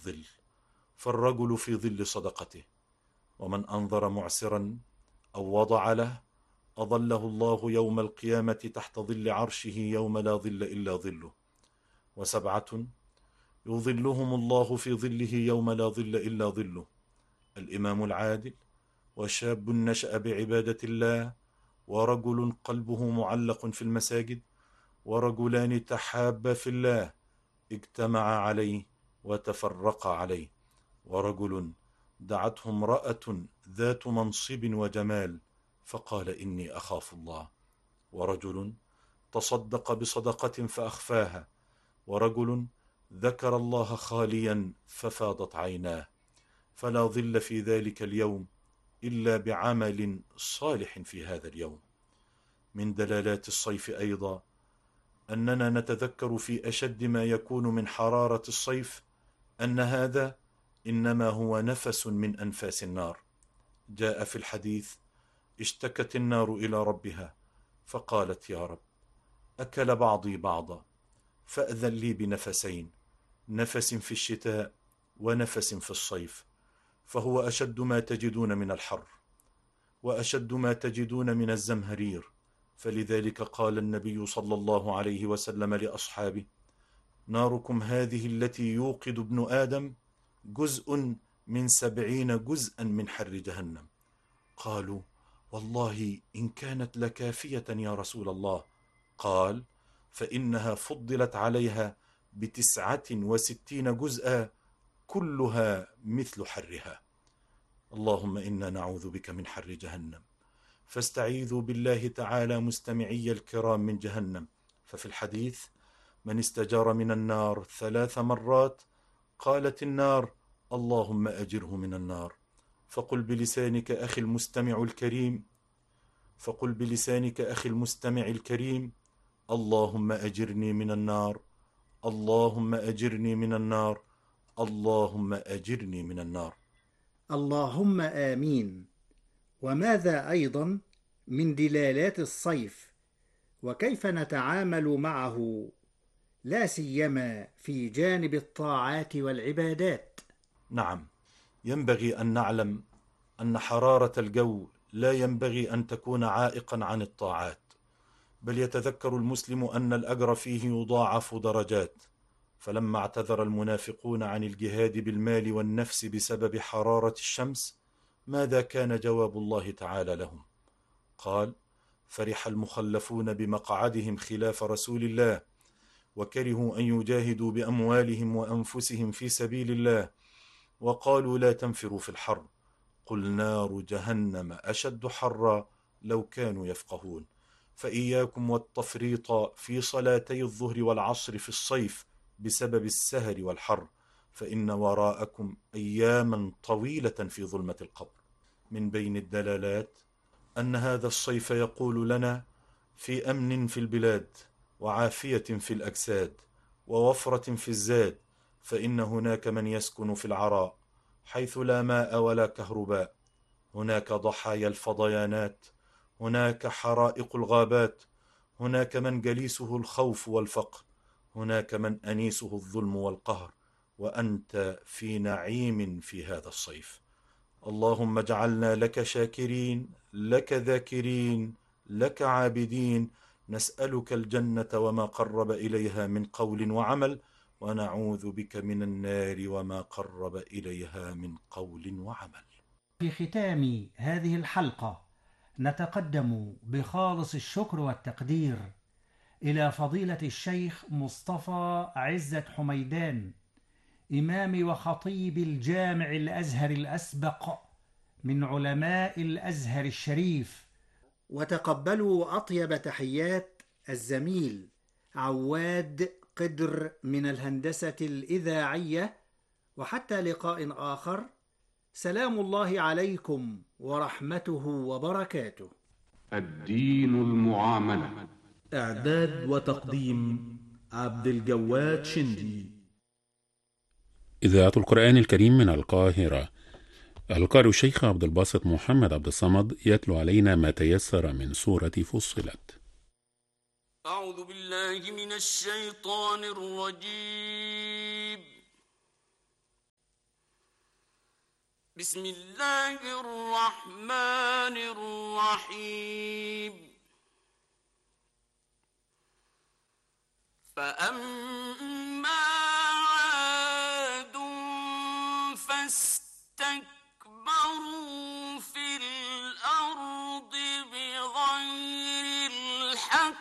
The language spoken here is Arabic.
ظل، فالرجل في ظل صدقته. ومن أنظر معسرا أو وضع له أظله الله يوم القيامة تحت ظل عرشه يوم لا ظل إلا ظله. وسبعة يظلهم الله في ظله يوم لا ظل إلا ظله: الإمام العادل، وشاب نشأ بعبادة الله، ورجل قلبه معلق في المساجد، ورجلان تحابا في الله اجتمعا عليه وتفرقا عليه، ورجل دعته امرأة ذات منصب وجمال فقال إني أخاف الله، ورجل تصدق بصدقة فأخفاها، ورجل ذكر الله خاليا ففاضت عيناه. فلا ظل في ذلك اليوم إلا بعمل صالح في هذا اليوم. من دلالات الصيف أيضا أننا نتذكر في أشد ما يكون من حرارة الصيف أن هذا إنما هو نفس من أنفاس النار. جاء في الحديث: اشتكت النار إلى ربها فقالت: يا رب، أكل بعضي بعضا، فأذن لي بنفسين، نفس في الشتاء ونفس في الصيف، فهو أشد ما تجدون من الحر، وأشد ما تجدون من الزمهرير. فلذلك قال النبي صلى الله عليه وسلم لأصحابه: ناركم هذه التي يوقد ابن آدم جزء من 70 جزءا من حر جهنم. قالوا: والله إن كانت لكافية يا رسول الله. قال: فإنها فضلت عليها ب69 جزءا كلها مثل حرها. اللهم إنا نعوذ بك من حر جهنم، فاستعيذوا بالله تعالى مستمعي الكرام من جهنم. ففي الحديث: من استجار من النار 3 مرات قالت النار: اللهم أجره من النار. فقل بلسانك أخي المستمع الكريم: اللهم أجرني من النار، اللهم أجرني من النار، اللهم أجرني من النار. اللهم آمين. وماذا أيضا من دلالات الصيف، وكيف نتعامل معه لا سيما في جانب الطاعات والعبادات؟ نعم، ينبغي أن نعلم أن حرارة الجو لا ينبغي أن تكون عائقا عن الطاعات، بل يتذكر المسلم أن الأجر فيه يضاعف درجات. فلما اعتذر المنافقون عن الجهاد بالمال والنفس بسبب حرارة الشمس، ماذا كان جواب الله تعالى لهم؟ قال: فرح المخلفون بمقعدهم خلاف رسول الله، وكرهوا أن يجاهدوا بأموالهم وأنفسهم في سبيل الله، وقالوا لا تنفروا في الحر، قل نار جهنم أشد حرا لو كانوا يفقهون. فإياكم والتفريط في صلاتي الظهر والعصر في الصيف بسبب السهر والحر، فإن وراءكم أياما طويلة في ظلمة القبر. من بين الدلالات أن هذا الصيف يقول لنا: في أمن في البلاد، وعافية في الأجساد، ووفرة في الزاد، فإن هناك من يسكن في العراء حيث لا ماء ولا كهرباء، هناك ضحايا الفضيانات، هناك حرائق الغابات، هناك من جليسه الخوف والفقر، هناك من أنيسه الظلم والقهر، وأنت في نعيم في هذا الصيف. اللهم اجعلنا لك شاكرين، لك ذاكرين، لك عابدين، نسألك الجنة وما قرب إليها من قول وعمل، ونعوذ بك من النار وما قرب إليها من قول وعمل. في ختام هذه الحلقة نتقدم بخالص الشكر والتقدير إلى فضيلة الشيخ مصطفى عزت حميدان، إمام وخطيب الجامع الأزهر الأسبق من علماء الأزهر الشريف. وتقبلوا أطيب تحيات الزميل عواد قدر من الهندسة الإذاعية. وحتى لقاء آخر، سلام الله عليكم ورحمته وبركاته. الدين المعاملة. إعداد وتقديم عبد الجواد شندي. إذاعة القرآن الكريم من القاهرة. القارئ الشيخ عبد الباسط محمد عبد الصمد يتلو علينا ما تيسر من سورة فصلت. أعوذ بالله من الشيطان الرجيم. بسم الله الرحمن الرحيم فأما عاد فاستكبروا